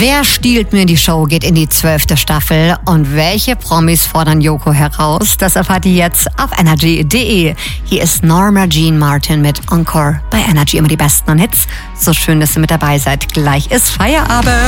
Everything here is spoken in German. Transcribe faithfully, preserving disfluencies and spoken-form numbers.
Wer stiehlt mir die Show geht in die zwölfte Staffel und welche Promis fordern Joko heraus? Das erfahrt ihr jetzt auf energy punkt de. Hier ist Norma Jean Martin mit Encore bei Energy, immer die besten Hits. So schön, dass ihr mit dabei seid. Gleich ist Feierabend.